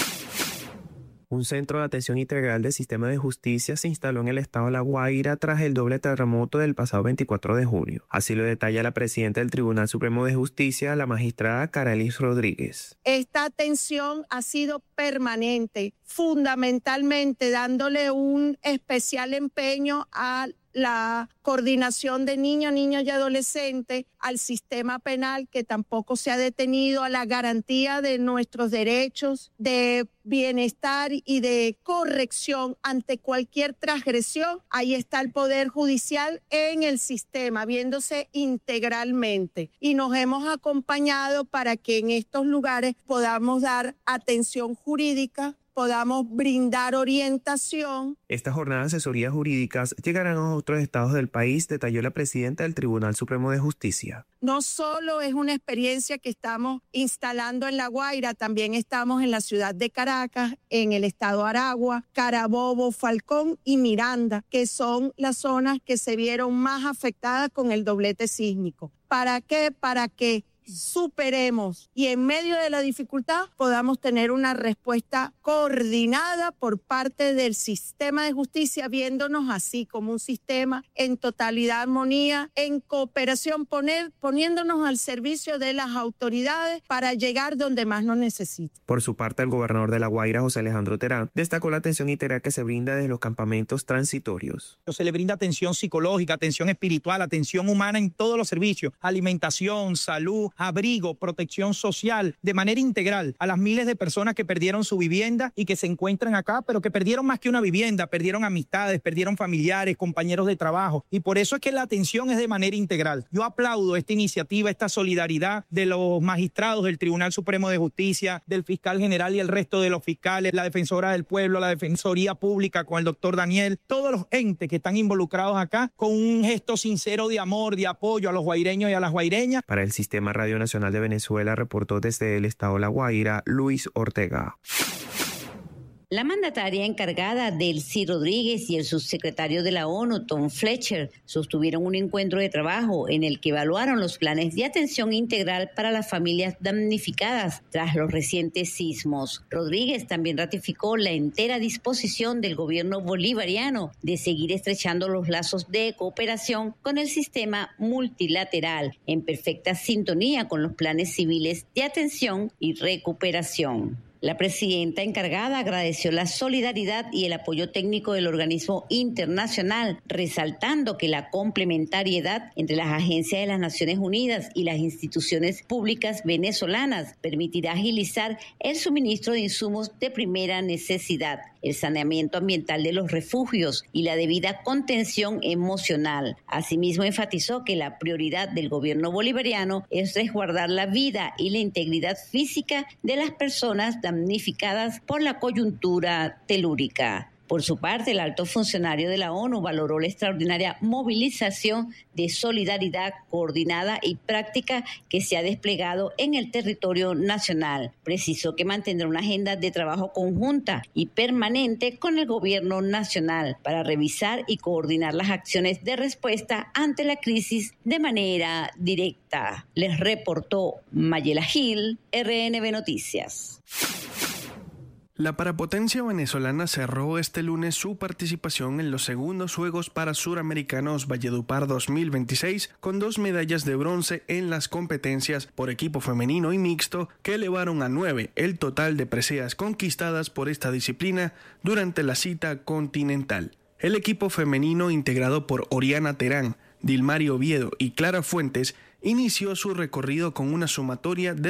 Un centro de atención integral del sistema de justicia se instaló en el estado de La Guaira tras el doble terremoto del pasado 24 de junio. Así lo detalla la presidenta del Tribunal Supremo de Justicia, la magistrada Carelis Rodríguez. Esta atención ha sido permanente, fundamentalmente dándole un especial empeño a la coordinación de niños y adolescentes, al sistema penal, que tampoco se ha detenido, a la garantía de nuestros derechos de bienestar y de corrección ante cualquier transgresión. Ahí está el Poder Judicial en el sistema, viéndose integralmente. Y nos hemos acompañado para que en estos lugares podamos dar atención jurídica, podamos brindar orientación. Estas jornadas de asesorías jurídicas llegarán a otros estados del país, detalló la presidenta del Tribunal Supremo de Justicia. No solo es una experiencia que estamos instalando en La Guaira, también estamos en la ciudad de Caracas, en el estado Aragua, Carabobo, Falcón y Miranda, que son las zonas que se vieron más afectadas con el doblete sísmico. ¿Para qué? Para que superemos y en medio de la dificultad podamos tener una respuesta coordinada por parte del sistema de justicia, viéndonos así como un sistema en totalidad armonía, en cooperación, poniéndonos al servicio de las autoridades para llegar donde más nos necesitan. Por su parte, el gobernador de La Guaira, José Alejandro Terán, destacó la atención integral que se brinda desde los campamentos transitorios. Se le brinda atención psicológica, atención espiritual, atención humana en todos los servicios, alimentación, salud, abrigo, protección social, de manera integral a las miles de personas que perdieron su vivienda y que se encuentran acá, pero que perdieron más que una vivienda, perdieron amistades, perdieron familiares, compañeros de trabajo, y por eso es que la atención es de manera integral. Yo aplaudo esta iniciativa, esta solidaridad de los magistrados del Tribunal Supremo de Justicia, del fiscal general y el resto de los fiscales, la defensora del pueblo, la defensoría pública con el doctor Daniel, todos los entes que están involucrados acá con un gesto sincero de amor, de apoyo a los guaireños y a las guaireñas. Para el Sistema Radio Nacional de Venezuela, reportó desde el estado La Guaira, Luis Ortega. La mandataria encargada Delcy Rodríguez y el subsecretario de la ONU, Tom Fletcher, sostuvieron un encuentro de trabajo en el que evaluaron los planes de atención integral para las familias damnificadas tras los recientes sismos. Rodríguez también ratificó la entera disposición del gobierno bolivariano de seguir estrechando los lazos de cooperación con el sistema multilateral, en perfecta sintonía con los planes civiles de atención y recuperación. La presidenta encargada agradeció la solidaridad y el apoyo técnico del organismo internacional, resaltando que la complementariedad entre las agencias de las Naciones Unidas y las instituciones públicas venezolanas permitirá agilizar el suministro de insumos de primera necesidad, el saneamiento ambiental de los refugios y la debida contención emocional. Asimismo, enfatizó que la prioridad del gobierno bolivariano es resguardar la vida y la integridad física de las personas damnificadas por la coyuntura telúrica. Por su parte, el alto funcionario de la ONU valoró la extraordinaria movilización de solidaridad coordinada y práctica que se ha desplegado en el territorio nacional. Precisó que mantendrá una agenda de trabajo conjunta y permanente con el gobierno nacional para revisar y coordinar las acciones de respuesta ante la crisis de manera directa. Les reportó Mayela Gil, RNB Noticias. La parapotencia venezolana cerró este lunes su participación en los segundos Juegos para Suramericanos Valledupar 2026 con 2 medallas de bronce en las competencias por equipo femenino y mixto que elevaron a 9 el total de preseas conquistadas por esta disciplina durante la cita continental. El equipo femenino integrado por Oriana Terán, Dilmari Oviedo y Clara Fuentes inició su recorrido con una sumatoria de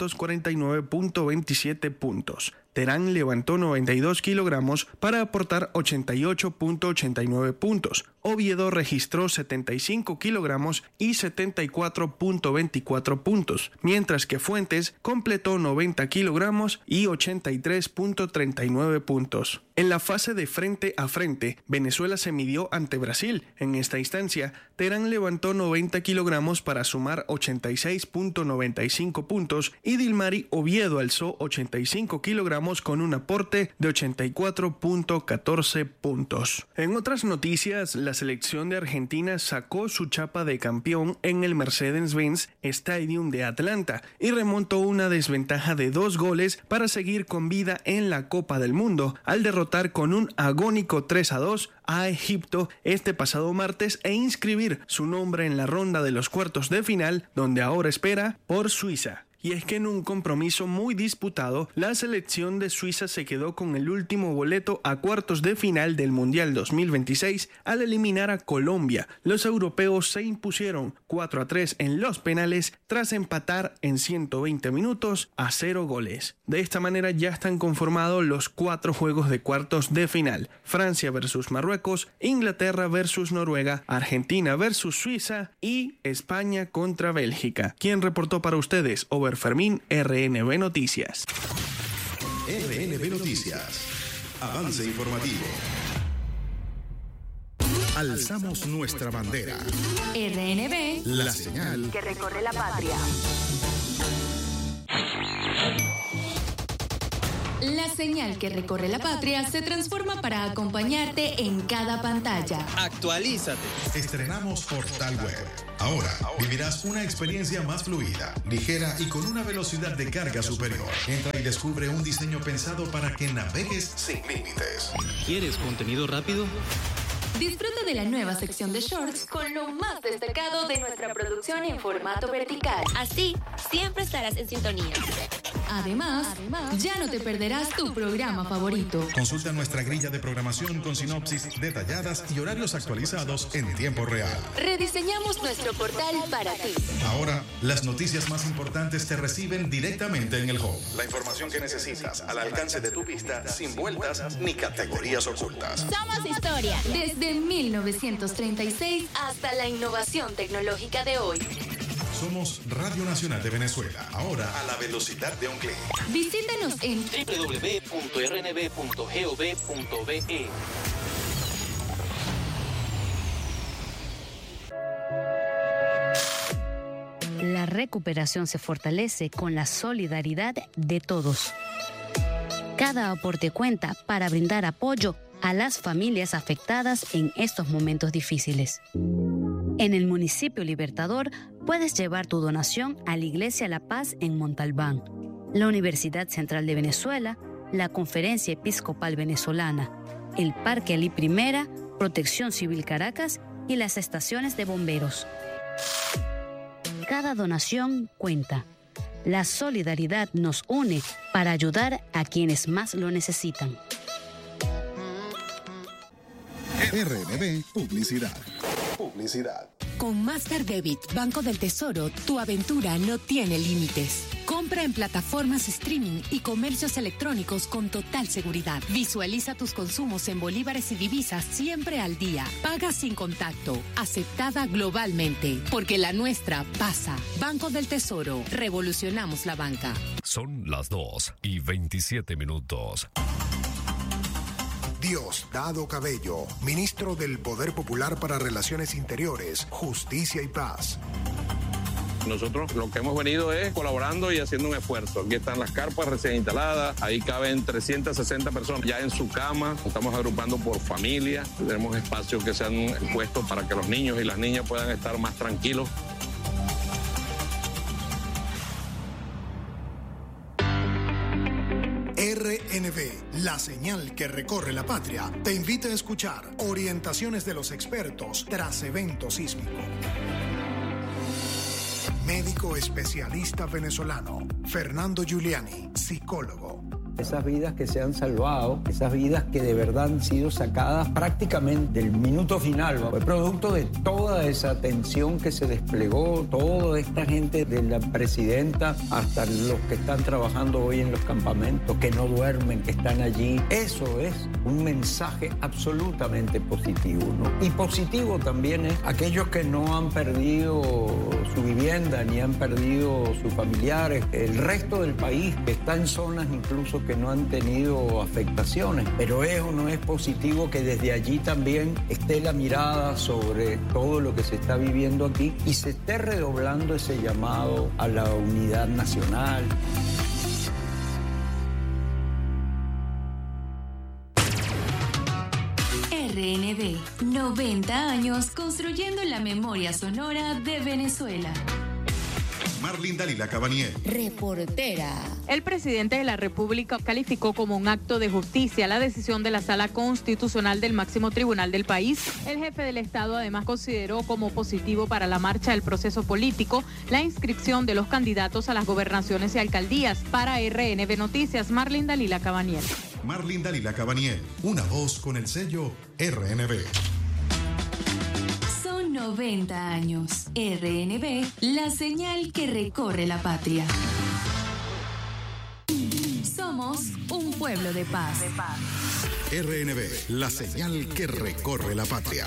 249.27 puntos. Terán levantó 92 kilogramos para aportar 88.89 puntos. Oviedo registró 75 kilogramos y 74.24 puntos, mientras que Fuentes completó 90 kilogramos y 83.39 puntos. En la fase de frente a frente, Venezuela se midió ante Brasil. En esta instancia, Terán levantó 90 kilogramos para sumar 86.95 puntos y Dilmari Oviedo alzó 85 kilogramos con un aporte de 84.14 puntos. En otras noticias, la selección de Argentina sacó su chapa de campeón en el Mercedes-Benz Stadium de Atlanta y remontó una desventaja de 2 goles para seguir con vida en la Copa del Mundo al derrotar con un agónico 3-2 a Egipto este pasado martes e inscribir su nombre en la ronda de los cuartos de final, donde ahora espera por Suiza. Y es que en un compromiso muy disputado, la selección de Suiza se quedó con el último boleto a cuartos de final del Mundial 2026 al eliminar a Colombia. Los europeos se impusieron 4-3 en los penales tras empatar en 120 minutos a 0 goles. De esta manera ya están conformados los 4 juegos de cuartos de final: Francia versus Marruecos, Inglaterra versus Noruega, Argentina versus Suiza y España contra Bélgica. ¿Quién reportó para ustedes? Fermín, RNB Noticias. RNB Noticias. Avance informativo. Alzamos nuestra bandera. RNB, la señal que recorre la patria. La señal que recorre la patria se transforma para acompañarte en cada pantalla. Actualízate. Estrenamos Portal Web. Ahora vivirás una experiencia más fluida, ligera y con una velocidad de carga superior. Entra y descubre un diseño pensado para que navegues sin límites. ¿Quieres contenido rápido? Disfruta de la nueva sección de shorts con lo más destacado de nuestra producción en formato vertical. Así, siempre estarás en sintonía. Además, ya no te perderás tu programa favorito. Consulta nuestra grilla de programación con sinopsis detalladas y horarios actualizados en tiempo real. Rediseñamos nuestro portal para ti. Ahora, las noticias más importantes te reciben directamente en el home. La información que necesitas al alcance de tu vista, sin vueltas ni categorías ocultas. Somos historia. Desde 1936 hasta la innovación tecnológica de hoy. Somos Radio Nacional de Venezuela, ahora a la velocidad de un clic. Visítanos en www.rnb.gov.be. La recuperación se fortalece con la solidaridad de todos. Cada aporte cuenta para brindar apoyo a las familias afectadas en estos momentos difíciles. En el municipio Libertador puedes llevar tu donación a la Iglesia La Paz en Montalbán, la Universidad Central de Venezuela, la Conferencia Episcopal Venezolana, el Parque Alí Primera, Protección Civil Caracas y las estaciones de bomberos. Cada donación cuenta. La solidaridad nos une para ayudar a quienes más lo necesitan. RNB Publicidad. Con Master Debit, Banco del Tesoro, tu aventura no tiene límites. Compra en plataformas streaming y comercios electrónicos con total seguridad. Visualiza tus consumos en bolívares y divisas siempre al día. Paga sin contacto. Aceptada globalmente. Porque la nuestra pasa. Banco del Tesoro. Revolucionamos la banca. Son las 2:27. Diosdado Cabello, ministro del Poder Popular para Relaciones Interiores, Justicia y Paz. Nosotros lo que hemos venido es colaborando y haciendo un esfuerzo. Aquí están las carpas recién instaladas, ahí caben 360 personas ya en su cama. Estamos agrupando por familia, tenemos espacios que se han puesto para que los niños y las niñas puedan estar más tranquilos. RNB, la señal que recorre la patria, te invita a escuchar orientaciones de los expertos tras evento sísmico. Médico especialista venezolano, Fernando Giuliani, psicólogo. Esas vidas que se han salvado, esas vidas que de verdad han sido sacadas prácticamente del minuto final, fue producto de toda esa atención que se desplegó, toda esta gente, de la presidenta hasta los que están trabajando hoy en los campamentos, que no duermen, que están allí. Eso es un mensaje absolutamente positivo, ¿no? Y positivo también es aquellos que no han perdido su vivienda ni han perdido sus familiares, el resto del país que está en zonas incluso que no han tenido afectaciones, pero eso no es positivo que desde allí también esté la mirada sobre todo lo que se está viviendo aquí y se esté redoblando ese llamado a la unidad nacional. RNB, 90 años construyendo la memoria sonora de Venezuela. Marlene Dalila Cabaniel. Reportera. El presidente de la República calificó como un acto de justicia la decisión de la Sala Constitucional del máximo tribunal del país. El jefe del Estado además consideró como positivo para la marcha del proceso político la inscripción de los candidatos a las gobernaciones y alcaldías. Para RNB Noticias, Marlene Dalila Cabaniel. Marlene Dalila Cabaniel, una voz con el sello RNB. 90 años. RNB, la señal que recorre la patria. Somos un pueblo de paz. RNB, la señal que recorre la patria.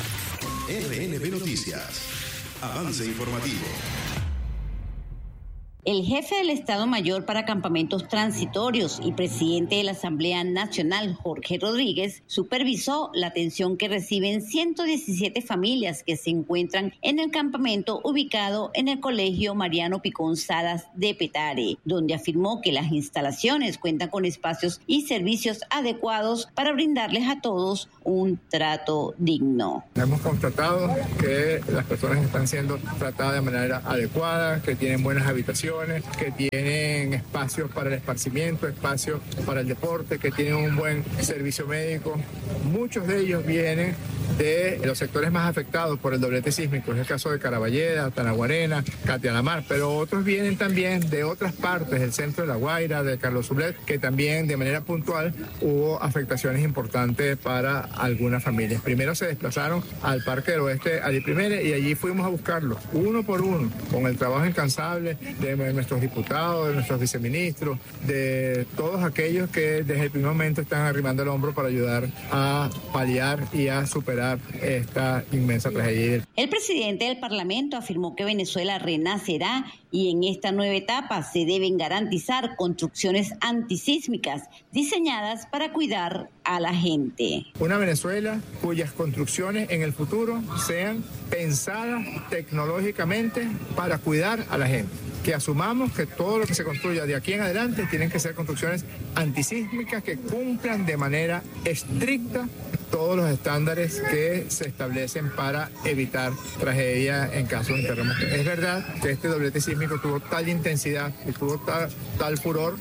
RNB Noticias. Avance informativo. El jefe del Estado Mayor para Campamentos Transitorios y presidente de la Asamblea Nacional, Jorge Rodríguez, supervisó la atención que reciben 117 familias que se encuentran en el campamento ubicado en el Colegio Mariano Picón Salas de Petare, donde afirmó que las instalaciones cuentan con espacios y servicios adecuados para brindarles a todos un trato digno. Hemos constatado que las personas están siendo tratadas de manera adecuada, que tienen buenas habitaciones, que tienen espacios para el esparcimiento, espacios para el deporte, que tienen un buen servicio médico. Muchos de ellos vienen de los sectores más afectados por el doblete sísmico, es el caso de Caraballeda, Tanaguarena, Catialamar, pero otros vienen también de otras partes del centro de La Guaira, de Carlos Sublet, que también de manera puntual hubo afectaciones importantes para algunas familias. Primero se desplazaron al Parque del Oeste, Ali Primere, y allí fuimos a buscarlos, uno por uno, con el trabajo incansable de nuestros diputados, de nuestros viceministros, de todos aquellos que desde el primer momento están arrimando el hombro para ayudar a paliar y a superar esta inmensa tragedia. El presidente del Parlamento afirmó que Venezuela renacerá y en esta nueva etapa se deben garantizar construcciones antisísmicas diseñadas para cuidar a la gente. Una Venezuela cuyas construcciones en el futuro sean pensadas tecnológicamente para cuidar a la gente. Que asumamos que todo lo que se construya de aquí en adelante tienen que ser construcciones antisísmicas que cumplan de manera estricta todos los estándares que se establecen para evitar tragedia en caso de un terremoto. Es verdad que este doblete sísmico tuvo tal intensidad y tuvo tal furor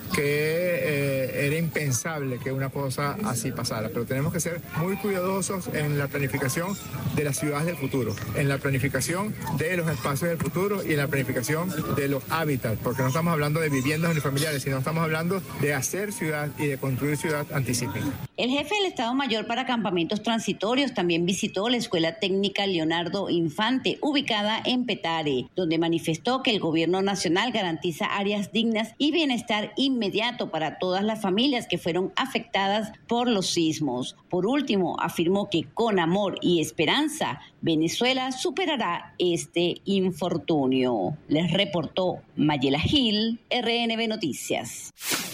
que era impensable que una cosa así pasara, pero tenemos que ser muy cuidadosos en la planificación de las ciudades del futuro, en la planificación de los espacios del futuro y en la planificación de los hábitats, porque no estamos hablando de viviendas unifamiliares, sino estamos hablando de hacer ciudad y de construir ciudad antisísmica. El jefe del Estado Mayor para Campamentos Transitorios también visitó la Escuela Técnica Leonardo Infante, ubicada en Petare, donde manifestó que el gobierno nacional garantiza áreas dignas y bienestar inmediato para todas las familias que fueron afectadas por los sismos. Por último, afirmó que con amor y esperanza, Venezuela superará este infortunio. Les reportó Mayela Gil, RNB Noticias.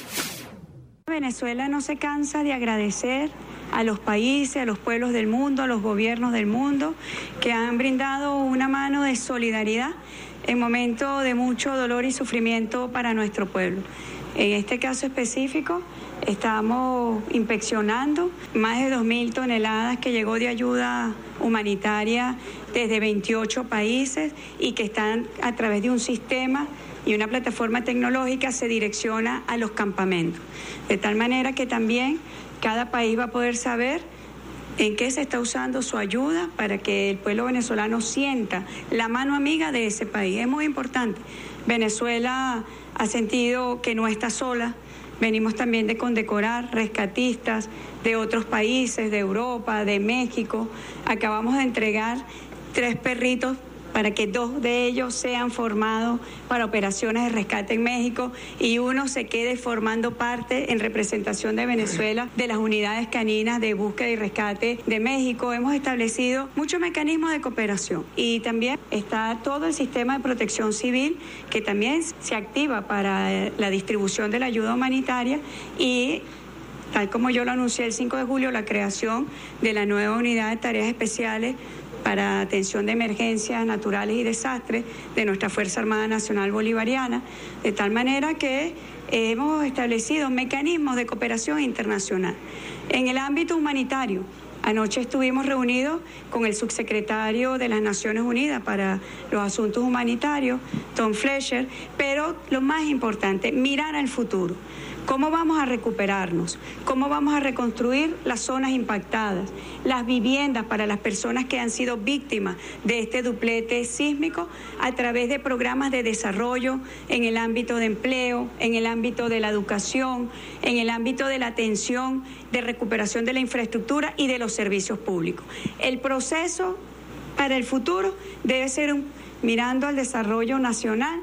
Venezuela no se cansa de agradecer a los países, a los pueblos del mundo, a los gobiernos del mundo que han brindado una mano de solidaridad en momentos de mucho dolor y sufrimiento para nuestro pueblo. En este caso específico, estamos inspeccionando más de 2.000 toneladas que llegó de ayuda humanitaria desde 28 países y que están a través de un sistema y una plataforma tecnológica se direcciona a los campamentos. De tal manera que también cada país va a poder saber en qué se está usando su ayuda para que el pueblo venezolano sienta la mano amiga de ese país. Es muy importante. Venezuela ha sentido que no está sola. Venimos también de condecorar rescatistas de otros países, de Europa, de México. Acabamos de entregar 3 perritos para que 2 de ellos sean formados para operaciones de rescate en México y uno se quede formando parte en representación de Venezuela de las unidades caninas de búsqueda y rescate de México. Hemos establecido muchos mecanismos de cooperación y también está todo el sistema de protección civil que también se activa para la distribución de la ayuda humanitaria y tal como yo lo anuncié el 5 de julio, la creación de la nueva unidad de tareas especiales para atención de emergencias naturales y desastres de nuestra Fuerza Armada Nacional Bolivariana, de tal manera que hemos establecido mecanismos de cooperación internacional. En el ámbito humanitario, anoche estuvimos reunidos con el subsecretario de las Naciones Unidas para los Asuntos Humanitarios, Tom Fletcher, pero lo más importante, mirar al futuro. ¿Cómo vamos a recuperarnos? ¿Cómo vamos a reconstruir las zonas impactadas? Las viviendas para las personas que han sido víctimas de este duplete sísmico a través de programas de desarrollo en el ámbito de empleo, en el ámbito de la educación, en el ámbito de la atención, de recuperación de la infraestructura y de los servicios públicos. El proceso para el futuro debe ser mirando al desarrollo nacional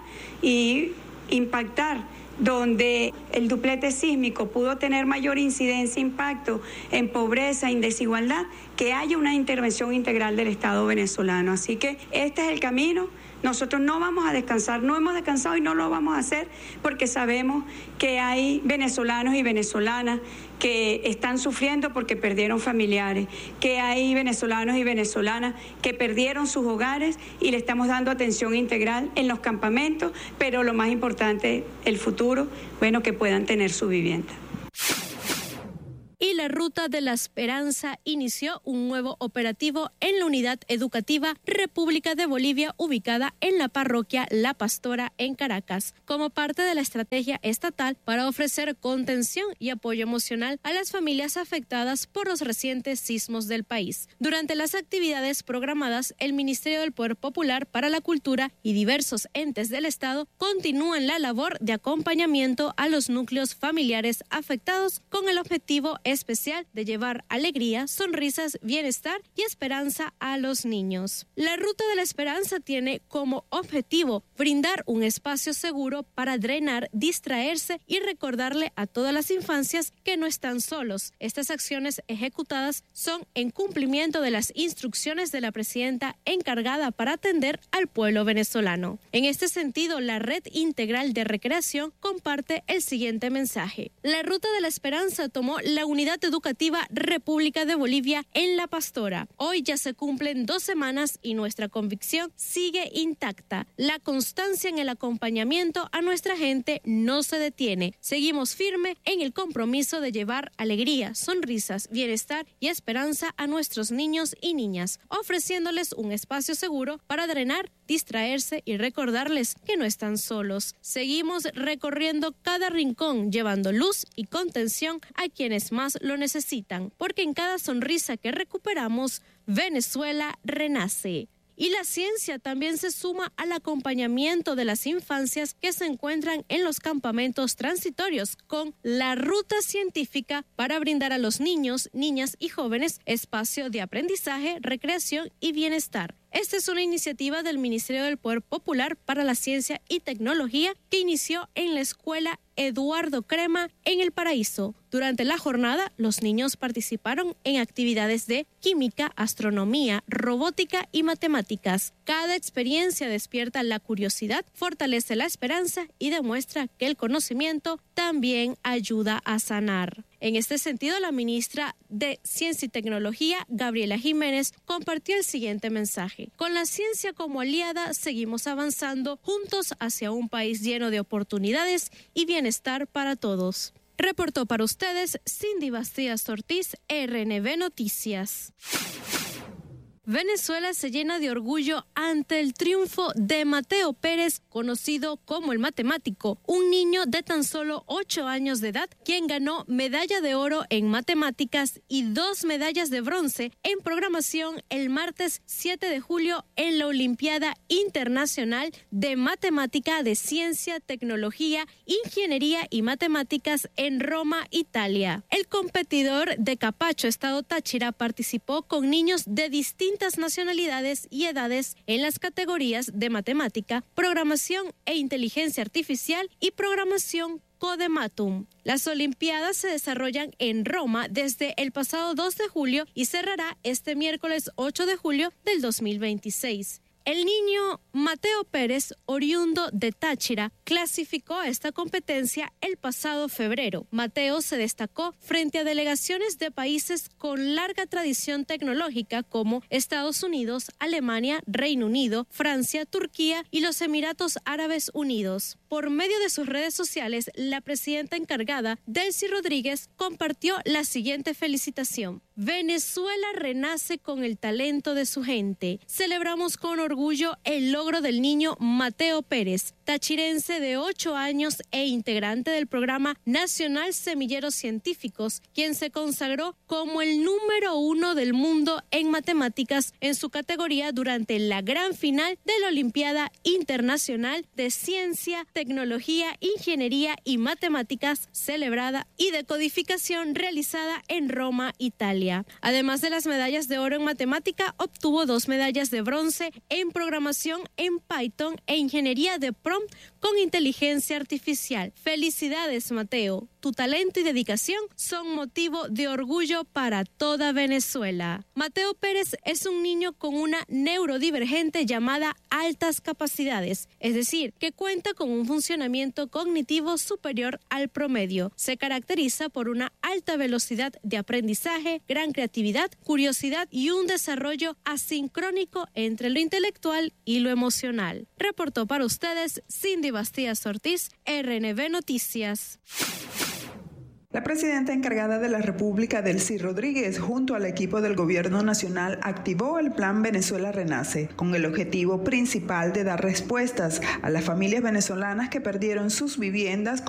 y impactar donde el duplete sísmico pudo tener mayor incidencia e impacto en pobreza e desigualdad, que haya una intervención integral del Estado venezolano. Así que este es el camino. Nosotros no vamos a descansar, no hemos descansado y no lo vamos a hacer porque sabemos que hay venezolanos y venezolanas que están sufriendo porque perdieron familiares, que hay venezolanos y venezolanas que perdieron sus hogares y le estamos dando atención integral en los campamentos, pero lo más importante, el futuro, bueno, que puedan tener su vivienda. Y la Ruta de la Esperanza inició un nuevo operativo en la Unidad Educativa República de Bolivia, ubicada en la parroquia La Pastora en Caracas, como parte de la estrategia estatal para ofrecer contención y apoyo emocional a las familias afectadas por los recientes sismos del país. Durante las actividades programadas, el Ministerio del Poder Popular para la Cultura y diversos entes del Estado continúan la labor de acompañamiento a los núcleos familiares afectados con el objetivo especial de llevar alegría, sonrisas, bienestar y esperanza a los niños. La Ruta de la Esperanza tiene como objetivo brindar un espacio seguro para drenar, distraerse y recordarle a todas las infancias que no están solos. Estas acciones ejecutadas son en cumplimiento de las instrucciones de la presidenta encargada para atender al pueblo venezolano. En este sentido, la Red Integral de Recreación comparte el siguiente mensaje. La Ruta de la Esperanza tomó la Unidad Educativa República de Bolivia en La Pastora. Hoy ya se cumplen 2 semanas y nuestra convicción sigue intacta. La constancia en el acompañamiento a nuestra gente no se detiene. Seguimos firme en el compromiso de llevar alegría, sonrisas, bienestar y esperanza a nuestros niños y niñas, ofreciéndoles un espacio seguro para drenar, distraerse y recordarles que no están solos. Seguimos recorriendo cada rincón, llevando luz y contención a quienes más lo necesitan, porque en cada sonrisa que recuperamos, Venezuela renace. Y la ciencia también se suma al acompañamiento de las infancias que se encuentran en los campamentos transitorios con la Ruta Científica para brindar a los niños, niñas y jóvenes espacio de aprendizaje, recreación y bienestar. Esta es una iniciativa del Ministerio del Poder Popular para la Ciencia y Tecnología que inició en la Escuela Eduardo Crema en El Paraíso. Durante la jornada, los niños participaron en actividades de química, astronomía, robótica y matemáticas. Cada experiencia despierta la curiosidad, fortalece la esperanza y demuestra que el conocimiento también ayuda a sanar. En este sentido, la ministra de Ciencia y Tecnología, Gabriela Jiménez, compartió el siguiente mensaje. Con la ciencia como aliada, seguimos avanzando juntos hacia un país lleno de oportunidades y bienestar para todos. Reportó para ustedes Cindy Bastías Ortiz, RNB Noticias. Venezuela se llena de orgullo ante el triunfo de Mateo Pérez, conocido como el matemático, un niño de tan solo 8 años de edad, quien ganó medalla de oro en matemáticas y 2 medallas de bronce en programación el martes 7 de julio en la Olimpiada Internacional de Matemática de Ciencia, Tecnología, Ingeniería y Matemáticas en Roma, Italia. El competidor de Capacho, Estado Táchira, participó con niños de distintas nacionalidades y edades en las categorías de matemática, programación e inteligencia artificial y programación Codematum. Las Olimpiadas se desarrollan en Roma desde el pasado 2 de julio y cerrará este miércoles 8 de julio del 2026. El niño Mateo Pérez, oriundo de Táchira, clasificó a esta competencia el pasado febrero. Mateo se destacó frente a delegaciones de países con larga tradición tecnológica como Estados Unidos, Alemania, Reino Unido, Francia, Turquía y los Emiratos Árabes Unidos. Por medio de sus redes sociales, la presidenta encargada, Delcy Rodríguez, compartió la siguiente felicitación. Venezuela renace con el talento de su gente. Celebramos con orgullo el logro del niño Mateo Pérez, tachirense de 8 años e integrante del Programa Nacional Semilleros Científicos, quien se consagró como el número 1 del mundo en matemáticas en su categoría durante la gran final de la Olimpiada Internacional de Ciencia, Tecnología, Ingeniería y Matemáticas celebrada y de codificación realizada en Roma, Italia. Además de las medallas de oro en matemática, obtuvo 2 medallas de bronce en programación en Python e ingeniería de prompt con inteligencia artificial. Felicidades, Mateo. Tu talento y dedicación son motivo de orgullo para toda Venezuela. Mateo Pérez es un niño con una neurodivergente llamada altas capacidades, es decir, que cuenta con un funcionamiento cognitivo superior al promedio. Se caracteriza por una alta velocidad de aprendizaje, gran creatividad, curiosidad y un desarrollo asincrónico entre lo intelectual y lo emocional. Reportó para ustedes Cindy Bastías Ortiz, RNB Noticias. La presidenta encargada de la República, Delcy Rodríguez, junto al equipo del Gobierno Nacional, activó el Plan Venezuela Renace, con el objetivo principal de dar respuestas a las familias venezolanas que perdieron sus viviendas